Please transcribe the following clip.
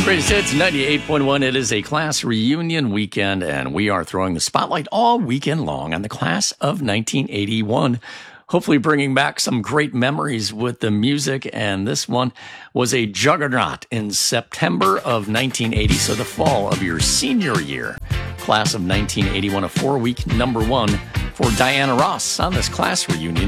Greatest Hits 98.1. It is a class reunion weekend, and we are throwing the spotlight all weekend long on the class of 1981. Hopefully bringing back some great memories with the music, and this one was a juggernaut in September of 1980, so the fall of your senior year. Class of 1981, a 4-week number one for Diana Ross on this class reunion